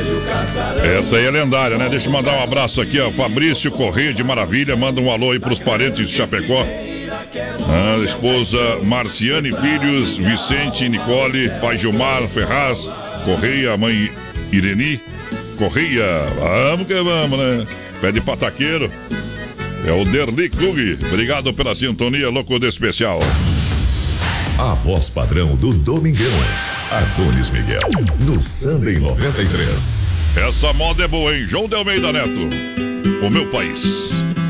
Essa aí é lendária, né? Deixa eu mandar um abraço aqui, ó. Fabrício Correia de Maravilha. Manda um alô aí pros parentes de Chapecó. A esposa Marciane, filhos Vicente e Nicole, pai Gilmar Ferraz Correia, mãe Ireni Correia. Vamos que vamos, né? Pé de pataqueiro. É o Derli Klug. Obrigado pela sintonia, louco de especial. A voz padrão do Domingão. Adonis Miguel, no Samba em 93. Essa moda é boa, hein? João de Almeida Neto. O meu país.